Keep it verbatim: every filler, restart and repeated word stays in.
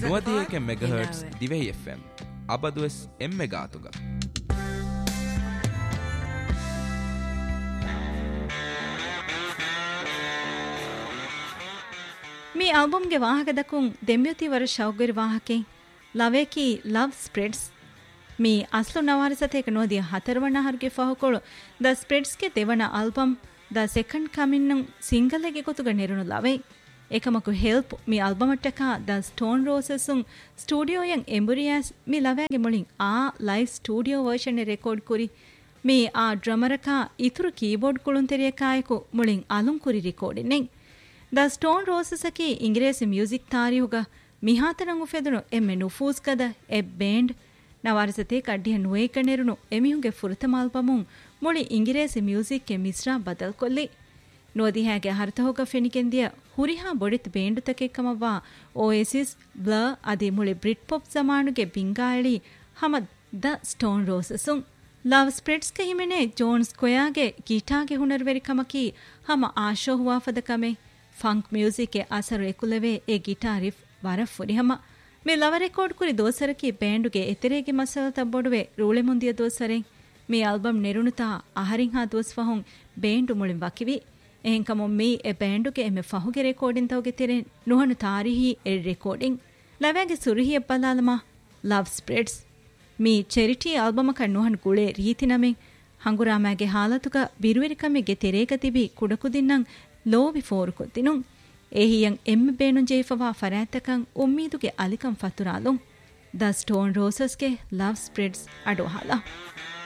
ನೂವತ್ತೇಳು megahertz ದಿವೆ FM ಅಬದುಎಸ್ ಎಮ್ಮೆಗಾತುಗ me ಆಲ್ಬಮ್ಗೆ ವಾಹಕದಕ್ಕೂ ದೆಂಬ್ಯುತಿ ವರ ಶೌಗರಿ ವಾಹಕೆ ಲವೇಕಿ love spreads me ಅಸ್ಲು ನವಾರಸತೇಕ ನೋದಿಯ ಹತರವಣ್ಣ Harge ಫಹುಕೊಳು the ಸ್ಪ್ರೆಡ್ಸ್ಗೆ ದೇವಣ album the second ಕಮಿನ್ನು ಸಿಂಗಲ್ಗೆ ಗೊತ್ತುಗ ನೆರುಣು ಲವೆ ಏಕಮಕು help me ಆಲ್ಬಮಟ್ಟಕ the stone ರೋಸಸ್ಸುಂ ಸ್ಟುಡಿಯೋಯಂ ಎಂಬುರಿಯಾಸ್ me ಲವ್ಯಾಗೆ ಮುಳಿಂ ಆ live studio version record ಕುರಿ me ಆ ಡ್ರಮರಕ ಇತುರು keyboard ಕುಳುಂ ತೆರಿಯಕಾಯಕು ಮುಳಿಂ ಅಲುಂ ಕುರಿ ರೆಕಾರ್ಡಿನೆಂ the stone ರೋಸಸಕಿ ಇಂಗ್ರೇಸಿ music ತಾರಿಯುಗ ಮಿಹಾತನಂಗು ಫೆದುನು ಎಮ್ಮೆ ನುಫೂಸ್ಕದ A ಬೇಂಡ್ ನವಾರಸತೆ ಕಡ್ಡಿಯ ನುವೇಕನೆರುನು ಎಮಿಹುಗೆ ಫುರತಮಾಲ್ಪಮುಂ ಮುಳಿ ಇಂಗ್ರೇಸಿ ಮ್ಯೂಸಿಕ್ಗೆ Misra ಬದಲ್ ಕೊಲ್ಲಿ ನೋದಿಹಾಗೆ ಹರ್ತಹೋಗ ಫೆನಿಕೆಂದಿಯ ಹುರಿಹಾ ಬೊಡಿತ್ ಬೇಂಡುತಕೆಕ್ಕಮವ್ವಾ ಓಎಸಿಸ್ ಬ್ಲ ಅದಿ ಮುಳಿ ಬ್ರಿಟ್ pop ಜಮಾನುಗೆ ಬಿಂಗಾಯಳಿ Hamad the stone ರೋಸಸುಂ love ಸ್ಪ್ರೆಡ್ಸ್ಗೆ ಹಿಮೆನೆ zone ಸ್ಕ್ವಯಾಗೆ ಗೀಟಾಗೆ ಹುನರ್ವೆರಿ ಕಮಕಿ ಹಮ ಆಶೋ ಹುವಾಫದ ಕಮೆ func ಮ್ಯೂಸಿಕ್ಗೆ ಅಸರು ಎಕುಲವೇ A ಗಿಟಾರಿಫ್ ವರ ಫುರಿಹಮ May Lava record ಕುರಿ ದೋಸರಕಿ ಬ್ಯಾಂಡುಗೆ ಎತೆರೆಗೆ ಮಸಲ ತಬ್ಬೊಡುವೆ ರೂಳೆ ಮುಂದಿಯ ದೋಸರೆ ಮೇ ಆಲ್ಬಮ್ ನೆರುಣುತಾ ಅಹರಿಂ ಹಾ ದೋಸ್ಫಹುಂ ಬೇಂಡು ಮುಳಿಂ ವಕಿವಿ ಎಹೆಂಕಮೊ ಮೀ ಎ ಬ್ಯಾಂಡುಗೆ ಎಮ್ಮೆ ಫಹುಗೆ ರೆಕಾರ್ಡಿಂಗ್ ತವಗೆ ತೆರೆ ನುಹನು ತಾರಿಹಿ A recording ಲವ್ಯಾಗೆ ಸುರಿಹಿಯ ಬಲಾಲಮ love spreads me ಚೆರಿಟಿ ಆಲ್ಬಮಕ ನುಹನು ಗುಳೆ ರೀತಿ ನಮೆ ಹಂಗುರಾಮಾಗೆ ಹಾಲತುಗ ಬಿರುವೆರಿಕಮೆಗೆ ತೆರೇಗತಿಬಿ ಕುಡಕುದಿನ್ನಂ ಲೋವಿ ಫೋರು ಕೊತ್ತಿನುಂ ಏಹಿಯಂ ಎಮ್ಮೆ ಬೇಣು ಜೇಫವಾ ಫರಾತಕಂ ಉಮ್ಮೀದುಗೆ ಅಲಿಕಂ ಫತುರಾಲುಂ ದ ಸ್ಟೋನ್ ರೋಸಸ್ಗೆ ಲವ್ ಸ್ಪ್ರೆಡ್ಸ್ ಅಡೋಹಾಲ